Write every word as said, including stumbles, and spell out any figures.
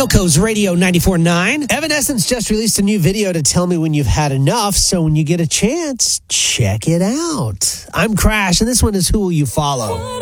Hilco's Radio ninety-four point nine. Evanescence just released a new video to tell me when you've had enough, so when you get a chance, check it out. I'm Crash, and this one is Who Will You Follow?